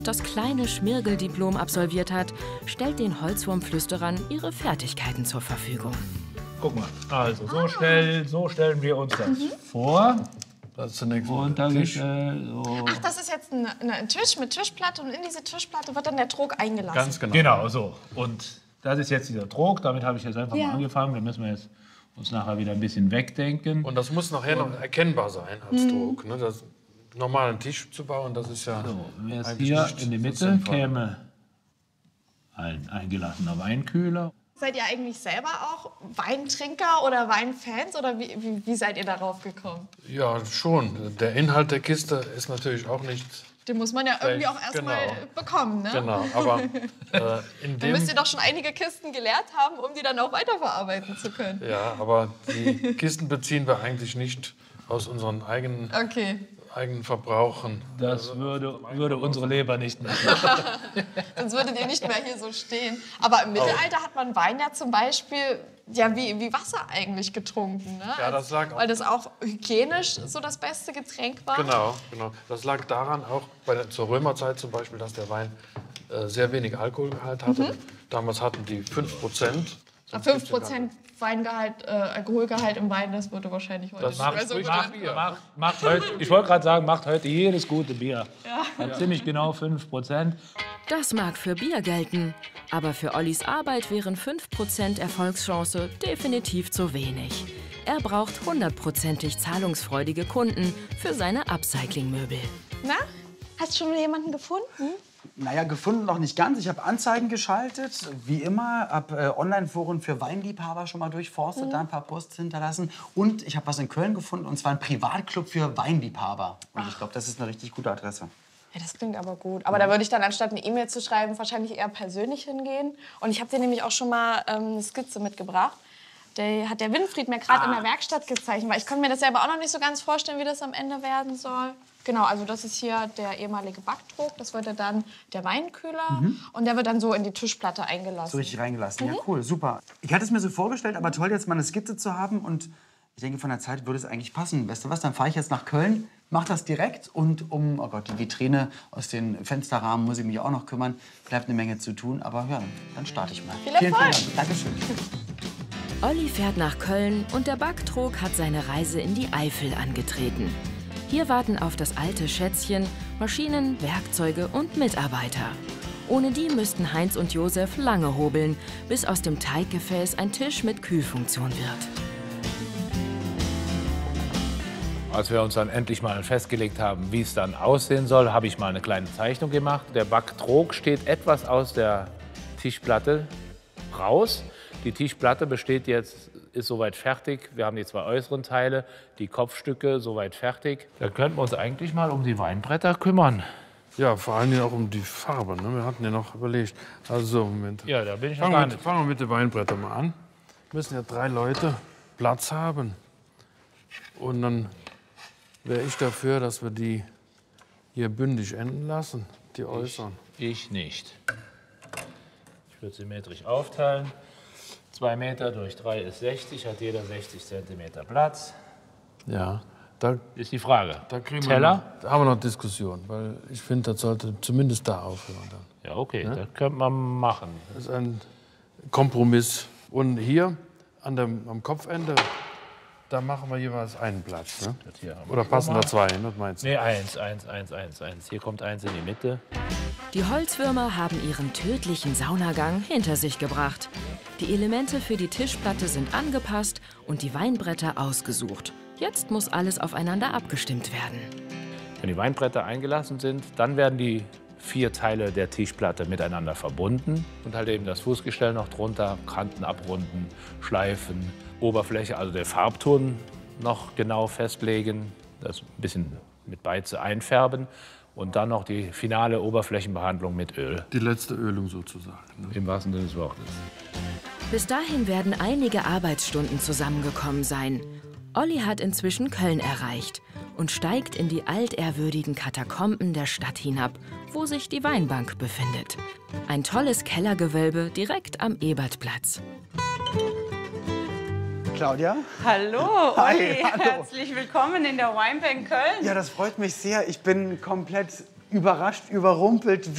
das kleine Schmirgeldiplom absolviert hat, stellt den Holzwurmflüsterern ihre Fertigkeiten zur Verfügung. Guck mal, also so stellen wir uns das vor. Das ist zunächst und dann so. Ach, das ist jetzt ein Tisch mit Tischplatte und in diese Tischplatte wird dann der Trog eingelassen. Ganz genau. Genau, so. Und das ist jetzt dieser Trog, damit habe ich jetzt einfach mal angefangen. Da müssen wir jetzt uns nachher wieder ein bisschen wegdenken. Und das muss nachher noch erkennbar sein als Trog. Ne? Das normalen Tisch zu bauen, das ist ja so, jetzt hier in die Mitte käme ein eingelassener Weinkühler. Seid ihr eigentlich selber auch Weintrinker oder Weinfans oder wie seid ihr darauf gekommen? Ja, schon. Der Inhalt der Kiste ist natürlich auch nicht... Den muss man ja irgendwie auch erstmal bekommen, ne? Genau, aber in dem... Dann müsst ihr doch schon einige Kisten geleert haben, um die dann auch weiterverarbeiten zu können. Ja, aber die Kisten beziehen wir eigentlich nicht aus unseren eigenen Verbrauchen. Das würde unsere Leber nicht mehr. Sonst würdet ihr nicht mehr hier so stehen. Aber im Mittelalter hat man Wein ja zum Beispiel wie Wasser eigentlich getrunken. Ne? Ja, das lag auch. Weil das auch hygienisch so das beste Getränk war. Genau. Das lag daran auch zur Römerzeit zum Beispiel, dass der Wein sehr wenig Alkoholgehalt hatte. Damals hatten die 5%. 5% Weingehalt, Alkoholgehalt im Wein, das würde wahrscheinlich heute macht heute, ich wollte gerade sagen, macht heute jedes gute Bier. Ja. Hat ziemlich genau 5%. Das mag für Bier gelten, aber für Ollis Arbeit wären 5% Erfolgschance definitiv zu wenig. Er braucht 100%ig zahlungsfreudige Kunden für seine Upcycling-Möbel. Na, hast du schon jemanden gefunden? Naja, gefunden noch nicht ganz. Ich habe Anzeigen geschaltet, wie immer. Habe Online-Foren für Weinliebhaber schon mal durchforstet, da ein paar Posts hinterlassen. Und ich habe was in Köln gefunden, und zwar ein Privatclub für Weinliebhaber. Und ich glaube, das ist eine richtig gute Adresse. Ja, das klingt aber gut. Aber da würde ich dann, anstatt eine E-Mail zu schreiben, wahrscheinlich eher persönlich hingehen. Und ich habe dir nämlich auch schon mal eine Skizze mitgebracht. Die hat der Winfried mir gerade in der Werkstatt gezeichnet. Weil ich konnte mir das selber auch noch nicht so ganz vorstellen, wie das am Ende werden soll. Genau, also das ist hier der ehemalige Backtrog. Das wird dann der Weinkühler. Und der wird dann so in die Tischplatte eingelassen. So richtig reingelassen. Ja, cool, super. Ich hatte es mir so vorgestellt, aber toll, jetzt mal eine Skizze zu haben. Und ich denke, von der Zeit würde es eigentlich passen. Weißt du was, dann fahre ich jetzt nach Köln, mache das direkt. Und oh Gott, die Vitrine aus den Fensterrahmen muss ich mich auch noch kümmern. Bleibt eine Menge zu tun, aber ja, dann starte ich mal. Vielen Dank. Dankeschön. Olli fährt nach Köln und der Backtrog hat seine Reise in die Eifel angetreten. Hier warten auf das alte Schätzchen Maschinen, Werkzeuge und Mitarbeiter. Ohne die müssten Heinz und Josef lange hobeln, bis aus dem Teiggefäß ein Tisch mit Kühlfunktion wird. Als wir uns dann endlich mal festgelegt haben, wie es dann aussehen soll, habe ich mal eine kleine Zeichnung gemacht. Der Backtrog steht etwas aus der Tischplatte raus. Die Tischplatte ist soweit fertig. Wir haben die zwei äußeren Teile, die Kopfstücke soweit fertig. Da könnten wir uns eigentlich mal um die Weinbretter kümmern. Ja, vor allem auch um die Farbe. Ne? Wir hatten ja noch überlegt. Also, Moment. Ja, da bin ich noch gar nicht. Fangen wir mit den Weinbrettern mal an. Wir müssen ja 3 Leute Platz haben. Und dann wäre ich dafür, dass wir die hier bündig enden lassen, die äußeren. Ich nicht. Ich würde symmetrisch aufteilen. 2 Meter durch 3 ist 60, hat jeder 60 Zentimeter Platz. Ja, da ist die Frage. Da kriegen Teller? Da haben wir noch Diskussion, weil ich finde, das sollte zumindest da aufhören dann. Ja, okay, das könnte man machen. Das ist ein Kompromiss. Und hier am Kopfende, da machen wir jeweils einen Platz. Ne? Oder passen da 2, was meinst du? Nee, 1. Hier kommt 1 in die Mitte. Die Holzwürmer haben ihren tödlichen Saunagang hinter sich gebracht. Die Elemente für die Tischplatte sind angepasst und die Weinbretter ausgesucht. Jetzt muss alles aufeinander abgestimmt werden. Wenn die Weinbretter eingelassen sind, dann werden die 4 Teile der Tischplatte miteinander verbunden und halt eben das Fußgestell noch drunter, Kanten abrunden, schleifen, Oberfläche, also der Farbton noch genau festlegen, das ein bisschen mit Beize einfärben und dann noch die finale Oberflächenbehandlung mit Öl. Die letzte Ölung sozusagen. Ne? Im wahrsten Sinne des Wortes. Bis dahin werden einige Arbeitsstunden zusammengekommen sein. Olli hat inzwischen Köln erreicht und steigt in die altehrwürdigen Katakomben der Stadt hinab, wo sich die Weinbank befindet. Ein tolles Kellergewölbe direkt am Ebertplatz. Claudia? Hallo, Hi, Olli. hallo. Herzlich willkommen in der Weinbank Köln. Ja, das freut mich sehr. Ich bin komplett überrascht, überrumpelt.